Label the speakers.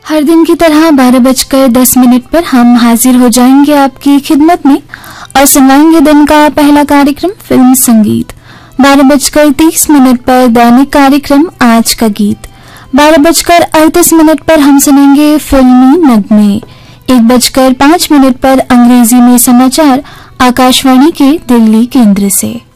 Speaker 1: हर दिन की तरह 12:10 पर हम हाजिर हो जाएंगे आपकी खिदमत में और सुनवाएंगे दिन का पहला कार्यक्रम फिल्म संगीत। 12:30 पर दैनिक कार्यक्रम आज का गीत। 12:38 पर हम सुनेंगे फिल्मी नगमे। 1:05 पर अंग्रेजी में समाचार आकाशवाणी के दिल्ली केंद्र से।